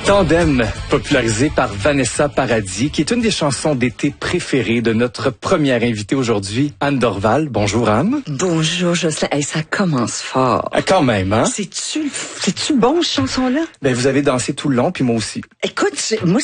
Tandem, popularisé par Vanessa Paradis, qui est une des chansons d'été préférées de notre première invitée aujourd'hui, Anne Dorval. Bonjour Anne. Bonjour Jocelyn. Hey, ça commence fort. Quand même, hein? C'est-tu bon, cette chanson-là? Ben, vous avez dansé tout le long, puis moi aussi. Écoute, moi,